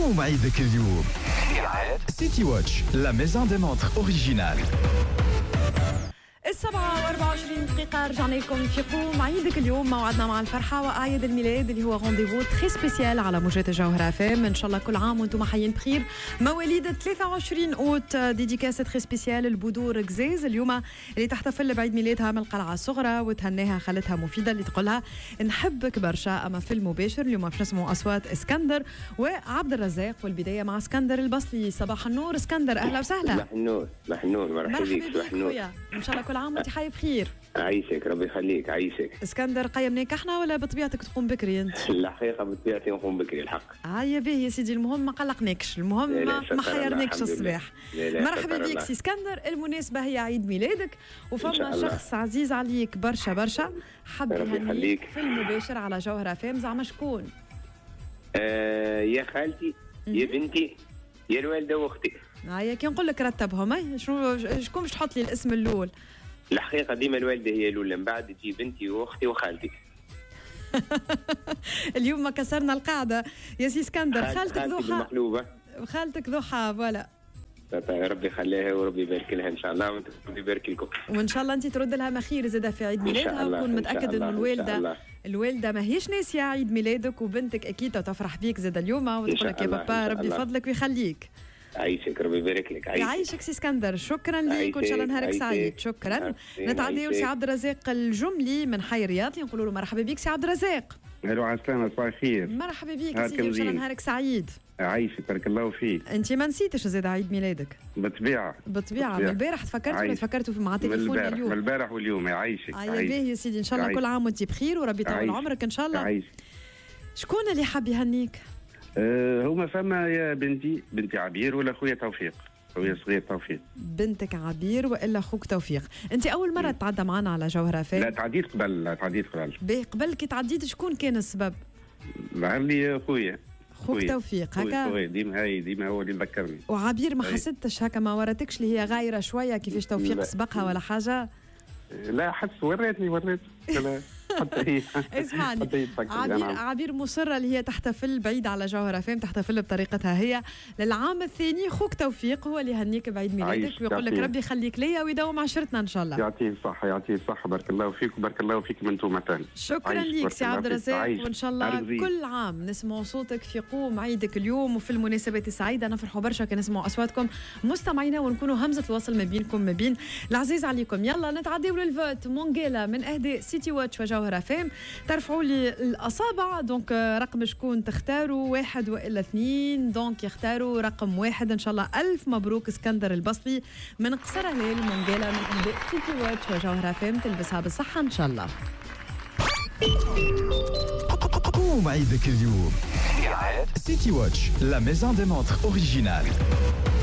قوم عيدك اليوم. سيتي واتش لا ميزون دي مونتر اوريجينال. 7:24 رجعنا لكم في قوم عيدك اليوم. موعدنا مع الفرحة وأعياد الميلاد اللي هو رونديفو تري سبيسيال على موجات الجوهرة فام. إن شاء الله كل عام وانتم حيين بخير. مواليد 23 أوت ديديكاسة تري سبيسيال البودور قزاز اليوم اللي تحتفل بعيد ميلادها من القلعة الصغرى، وتهناها خالتها مفيدة اللي تقولها نحبك برشا. أما في المباشر اليوم باش نسمعوا أصوات اسكندر وعبد الرزاق، والبداية مع اسكندر البصلي. صباح النور اسكندر، أهلا وسهلا. صباح النور، صباح النور، مرحبا بك. صباح النور. إن شاء الله كل عام وانت حي بخير. عايشك ربي يخليك، عايشك. اسكندر قيمناك احنا ولا بطبيعتك تقوم بكري انت؟ الحقيقه بطبيعتي نقوم بكري الحق. يا باهي يا سيدي، المهم ما قلقناكش، المهم ما خيرناكش الصباح. مرحبا بك سي اسكندر. المناسبه هي عيد ميلادك وفما شخص عزيز عليك برشا برشا حب يهنيك في المباشر على جوهرة فام. زعما شكون؟ يا خالتي، يا بنتي، يا الوالده واختي. كي نقول لك رتبهم، شكون باش تحط لي الاسم الاول؟ الحقيقه ديما الوالده هي الاولى، من بعد تجي بنتي واختي وخالتي. اليوم ما كسرنا القاعده يا سي اسكندر. خالتك ضحى، خالتك ضحى فوالا. ربي يخليها وربي يبارك لها ان شاء الله، وانت ربي يبارك لكم. وان شاء الله انت ترد لها مخير زاده في عيد ميلادها، وكون متاكد انه الوالده ماهيش ناسيه عيد ميلادك، وبنتك اكيد تفرح فيك زاده اليوم وتقول لك يا بابا ربي يفضلك ويخليك. عايشك ربي يبارك لك. يعيشك سي اسكندر، شكرا لك وان شاء الله نهارك سعيد. شكرا. نتعديو سي عبد الرزاق الجملي من حي الرياض، نقولوا له مرحبا بك سي عبد الرزاق. الو عسلامة، صباح الخير. مرحبا بك سيدي، ان شاء الله نهارك سعيد. عايشك بارك الله فيك. انت ما نسيتش زاد عيد ميلادك؟ بالطبيعه من البارح تفكرت ولا تفكرتوا مع تليفون اليوم؟ من البارح واليوم. يعيشك. يا باهي يا سيدي، ان شاء الله كل عام وانت بخير وربي يطول عمرك ان شاء الله. عايشك. شكون اللي حاب يهنيك؟ هما فما يا بنتي عبير ولا خويا توفيق، خويا صغير توفيق. بنتك عبير والا اخوك توفيق. انت اول مره تعدى معنا على جوهرة فام؟ لا تعديت قبل. باهي قبل كي تعديت شكون كان السبب؟ ظهر لي خويا خوك توفيق هكا. ديما هو اللي ذكرني. وعبير ما حسيتش هكا، ما ورتكش اللي هي غايره شويه كيفاش توفيق سبقها ولا حاجه؟ لا حس وريتني حتى هي. اسمعني، عبير مصرة اللي هي تحتفل بعيد على جوهرة فام، تحتفل بطريقتها هي للعام الثاني. خوك توفيق هو اللي يهنيك بعيد ميلادك ويقول لك ربي يخليك ليا ويداوم عشرتنا ان شاء الله. يعطيه الصحة بارك الله فيك وبارك الله فيكم انتم ثاني. شكرا ليك سي عبد الرزاق، وان شاء الله كل عام نسمعوا صوتك في قوم عيدك اليوم وفي المناسبات السعيدة. نفرحوا برشا كي نسمعوا اصواتكم مستمعينا، ونكونوا همزة الوصل ما بينكم ما بين العزيز عليكم. يلا نتعداو للفوت. مونجيلا من اهداء سيتي واتش وجوهرة فام، ترفعوا لي الاصابع. دونك رقم شكون تختاروا، واحد والا اثنين؟ دونك يختاروا رقم واحد ان شاء الله. الف مبروك اسكندر البصلي من قصر هلال مونجيلا من اهداء سيتي واتش وجوهرة فام، تلبسها بالصحه ان شاء الله. قوم عيدك اليوم. سيتي واتش لا ميزون دي مونتر اوريجينال.